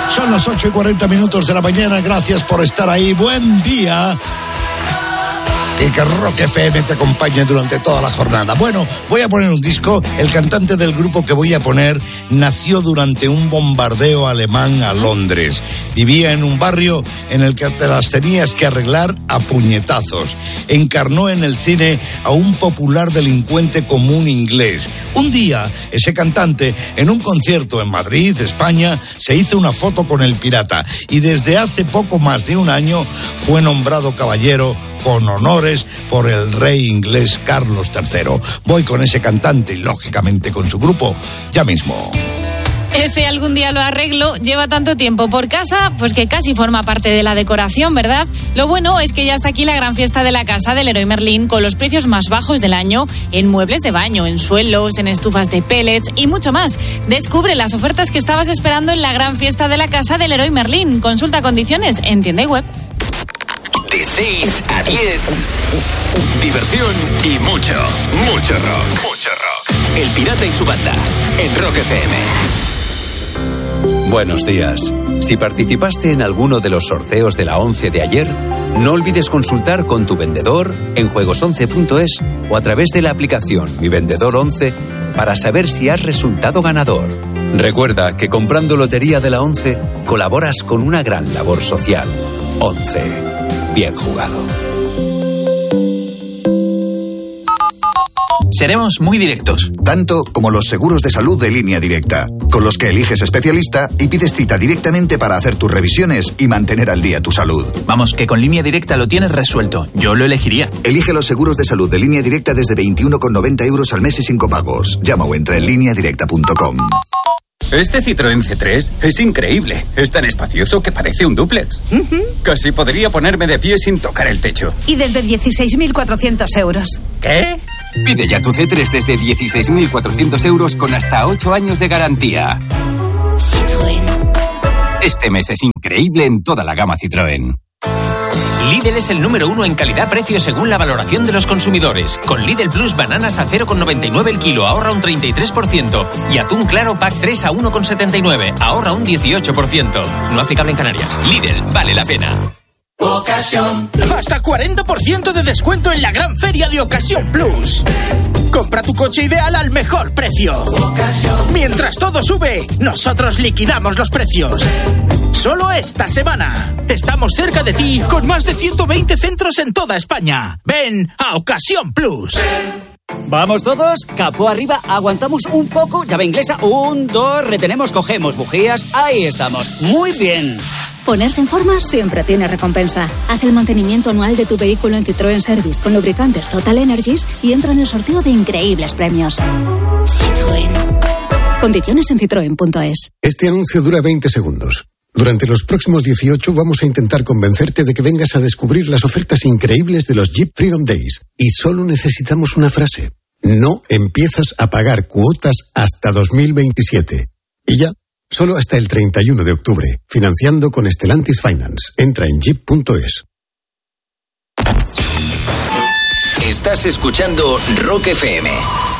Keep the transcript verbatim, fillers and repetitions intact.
Son las ocho y cuarenta minutos de la mañana. Gracias por estar ahí. Buen día. Y que Rock F M te acompañe durante toda la jornada. Bueno, voy a poner un disco. El cantante del grupo que voy a poner nació durante un bombardeo alemán a Londres. Vivía en un barrio en el que te las tenías que arreglar a puñetazos. Encarnó en el cine a un popular delincuente común inglés. Un día, ese cantante, en un concierto en Madrid, España, se hizo una foto con el pirata. Y desde hace poco más de un año fue nombrado caballero con honores por el rey inglés Carlos tercero. Voy con ese cantante y, lógicamente, con su grupo, ya mismo. Ese algún día lo arreglo lleva tanto tiempo por casa, pues que casi forma parte de la decoración, ¿verdad? Lo bueno es que ya está aquí la gran fiesta de la casa del Leroy Merlin con los precios más bajos del año en muebles de baño, en suelos, en estufas de pellets y mucho más. Descubre las ofertas que estabas esperando en la gran fiesta de la casa del Leroy Merlin. Consulta condiciones en tienda y web. De seis a diez, diversión y mucho, mucho rock. Mucho rock. El Pirata y su banda, en Rock F M. Buenos días. Si participaste en alguno de los sorteos de la once de ayer, no olvides consultar con tu vendedor en juegos once punto es o a través de la aplicación Mi Vendedor once para saber si has resultado ganador. Recuerda que comprando Lotería de la once colaboras con una gran labor social. once. Bien jugado. Seremos muy directos. Tanto como los seguros de salud de Línea Directa, con los que eliges especialista y pides cita directamente para hacer tus revisiones y mantener al día tu salud. Vamos, que con Línea Directa lo tienes resuelto. Yo lo elegiría. Elige los seguros de salud de Línea Directa desde veintiuno con noventa euros al mes y sin copagos. Llama o entra en línea directa punto com. Este Citroën C tres es increíble. Es tan espacioso que parece un dúplex. Uh-huh. Casi podría ponerme de pie sin tocar el techo. Y desde dieciséis mil cuatrocientos euros. ¿Qué? Pide ya tu C tres desde dieciséis mil cuatrocientos euros con hasta ocho años de garantía. Citroën. Este mes es increíble en toda la gama Citroën. Lidl es el número uno en calidad-precio según la valoración de los consumidores. Con Lidl Plus bananas a cero coma noventa y nueve el kilo, ahorra un treinta y tres por ciento. Y atún claro pack tres a uno coma setenta y nueve, ahorra un dieciocho por ciento. No aplicable en Canarias. Lidl, vale la pena. Ocasión. Hasta cuarenta por ciento de descuento en la gran feria de Ocasión Plus. Compra tu coche ideal al mejor precio. Ocasión. Mientras todo sube, nosotros liquidamos los precios. Solo esta semana. Estamos cerca de ti con más de ciento veinte centros en toda España. Ven a Ocasión Plus. ¿Vamos todos? Capó arriba, aguantamos un poco, llave inglesa, un, dos, retenemos, cogemos bujías, ahí estamos. Muy bien. Ponerse en forma siempre tiene recompensa. Haz el mantenimiento anual de tu vehículo en Citroën Service con lubricantes Total Energies y entra en el sorteo de increíbles premios. Citroën. Condiciones en citroen punto es. Este anuncio dura veinte segundos. Durante los próximos dieciocho vamos a intentar convencerte de que vengas a descubrir las ofertas increíbles de los Jeep Freedom Days. Y solo necesitamos una frase. No empiezas a pagar cuotas hasta dos mil veintisiete. Y ya, solo hasta el treinta y uno de octubre. Financiando con Stellantis Finance. Entra en jeep punto es. Estás escuchando Rock F M.